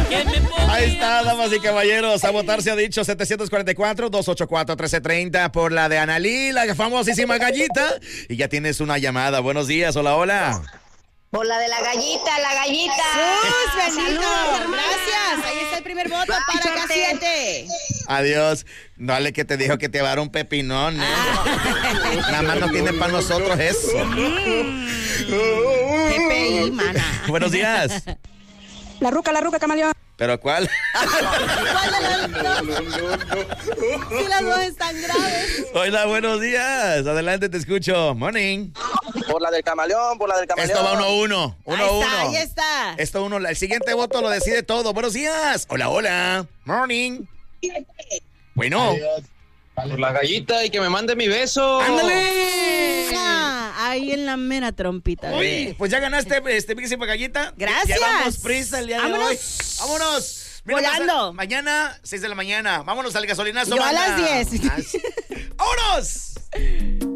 Ahí está, damas y caballeros. A votar se ha dicho 744-284-1330 por la de Analí, la famosísima gallita. Y ya tienes una llamada. Buenos días, hola, hola. Por la de la gallita, la gallita. ¡Sus, bendito! Gracias. Ahí está el primer voto para K7. Adiós. Dale que te dijo que te va a dar un pepinón, ¿eh? Nada más no tiene para nosotros eso. GPI, mana. Buenos días. La ruca, camaleón. ¿Pero cuál? ¿Cuál de las dos? Si las dos están graves. Hola, buenos días. Adelante, te escucho. Morning. Por la del camaleón. Esto va 1-1. 1-1. Ahí está. Esto 1. El siguiente voto lo decide todo. Buenos días. Hola, hola. Morning. Bueno. Por la gallita y que me mande mi beso. ¡Ándale! Ahí en la mera trompita. Uy, pues ya ganaste, Píxima Gallita. Gracias. Llevamos prisa el día de hoy. ¡Vámonos! Mira, Volando. Mañana, 6 de la mañana. Vámonos al gasolinazo. Yo a banda. las 10. ¡Vámonos!